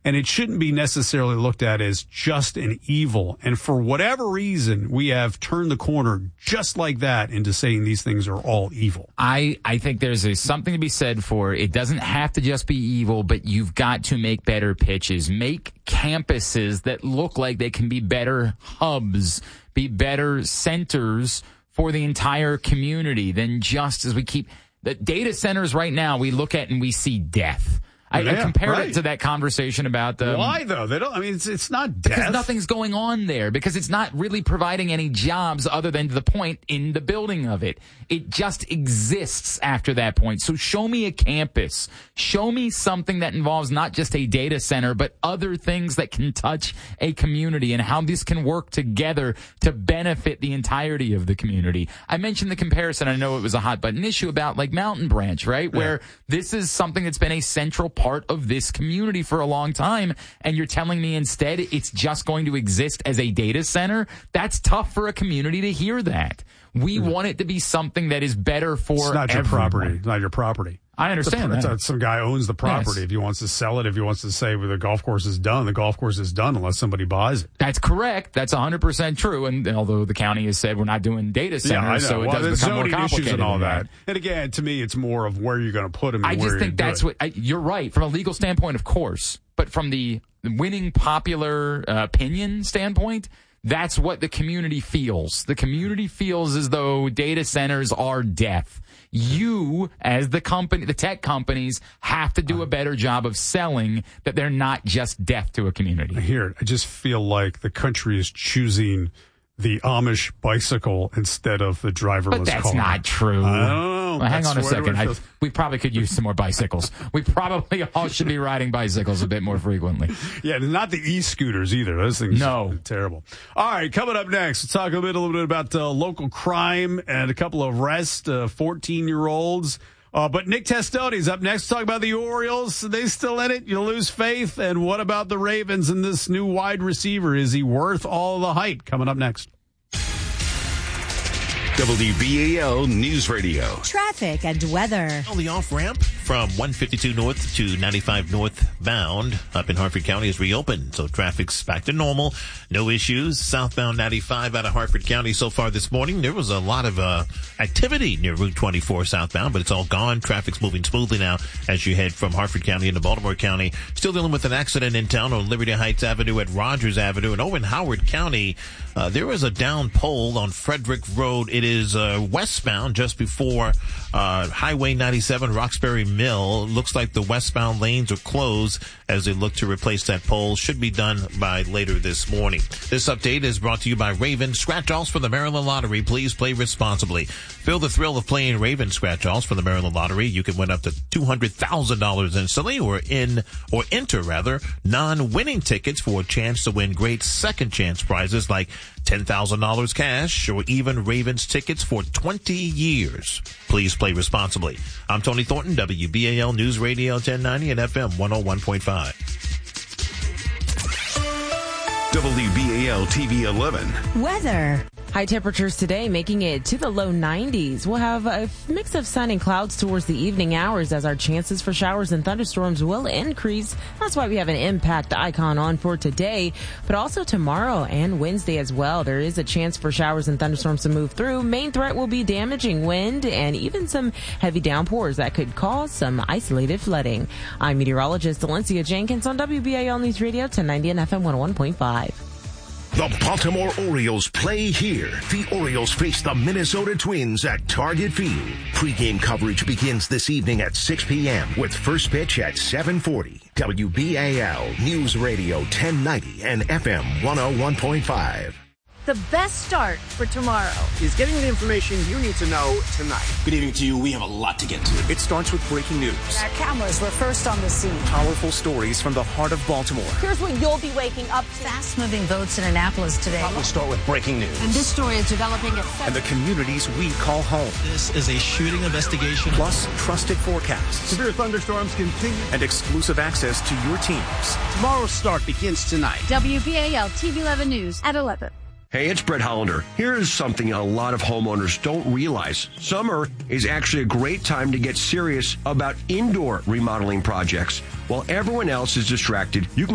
and it shouldn't be necessarily looked at as just an evil. And for whatever reason, we have turned the corner just like that into saying these things are all evil. I think there's something to be said for it doesn't have to just be evil, but you've got to make better pitches. Make campuses that look like they can be better hubs, be better centers for the entire community than just as we keep the data centers right now we look at and we see death. I compared it to that conversation about why though? They don't. I mean, it's not death. Because nothing's going on there. Because it's not really providing any jobs other than to the point in the building of it. It just exists after that point. So show me a campus. Show me something that involves not just a data center, but other things that can touch a community and how this can work together to benefit the entirety of the community. I mentioned the comparison. I know it was a hot button issue about like Mountain Branch, right? Yeah. Where this is something that's been a central part of this community for a long time, and you're telling me instead it's just going to exist as a data center? That's tough for a community to hear that. We want it to be something that is better for It's not your property. It's not your property. I understand that. Some guy owns the property. Yes. If he wants to sell it, if he wants to say well, the golf course is done, the golf course is done unless somebody buys it. That's correct. That's 100% true. And although the county has said we're not doing data centers, so it does become more complicated and all that. And again, to me, it's more of where you're going to put them. I just think that's what you're right from a legal standpoint, of course, but from the winning popular opinion standpoint. That's what the community feels. The community feels as though data centers are death. You, as the company, the tech companies, have to do a better job of selling that they're not just death to a community. I hear it. I just feel like the country is choosing the Amish bicycle instead of the driverless car. But that's not true. I don't know. Well, hang on a second. We probably could use some more bicycles. We probably all should be riding bicycles a bit more frequently. Yeah, not the e-scooters either. Those things are terrible. All right, coming up next, we'll talk a little bit about local crime and a couple of arrests, 14-year-olds. But Nick Testoni is up next to talk about the Orioles. Are they still in it? You lose faith. And what about the Ravens and this new wide receiver? Is he worth all the hype? Coming up next. WBAL News Radio. Traffic and weather. On the off-ramp from 152 north to 95 northbound up in Hartford County is reopened, so traffic's back to normal. No issues. Southbound 95 out of Hartford County so far this morning. There was a lot of activity near Route 24 southbound, but it's all gone. Traffic's moving smoothly now as you head from Hartford County into Baltimore County. Still dealing with an accident in town on Liberty Heights Avenue at Rogers Avenue. And over in Howard County, there was a down pole on Frederick Road. It is westbound just before Highway 97, Roxbury Mill. Looks like the westbound lanes are closed as they look to replace that pole. Should be done by later this morning. This update is brought to you by Raven. Scratch-offs for the Maryland Lottery. Please play responsibly. Feel the thrill of playing Raven scratch-offs for the Maryland Lottery. You can win up to $200,000 instantly or enter non-winning tickets for a chance to win great second chance prizes like $10,000 cash or even Ravens tickets for 20 years. Please play responsibly. I'm Tony Thornton, WBAL News Radio 1090 and FM 101.5. WBAL TV 11. Weather. High temperatures today making it to the low 90s. We'll have a mix of sun and clouds towards the evening hours as our chances for showers and thunderstorms will increase. That's why we have an impact icon on for today, but also tomorrow and Wednesday as well. There is a chance for showers and thunderstorms to move through. Main threat will be damaging wind and even some heavy downpours that could cause some isolated flooding. I'm meteorologist Valencia Jenkins on WBAL News Radio 1090 and FM 101.5. The Baltimore Orioles play here. The Orioles face the Minnesota Twins at Target Field. Pre-game coverage begins this evening at 6 p.m. with first pitch at 7:40. WBAL News Radio 1090 and FM 101.5. The best start for tomorrow is getting the information you need to know tonight. Good evening to you. We have a lot to get to. It starts with breaking news. Our cameras were first on the scene. Powerful stories from the heart of Baltimore. Here's what you'll be waking up to. Fast-moving votes in Annapolis today. We'll start with breaking news. And this story is developing at 7. And the communities we call home. This is a shooting investigation. Plus, trusted forecasts. Severe thunderstorms continue. And exclusive access to your teams. Tomorrow's start begins tonight. WBAL TV 11 News at 11. Hey, it's Brett Hollander. Here's something a lot of homeowners don't realize. Summer is actually a great time to get serious about indoor remodeling projects. While everyone else is distracted, you can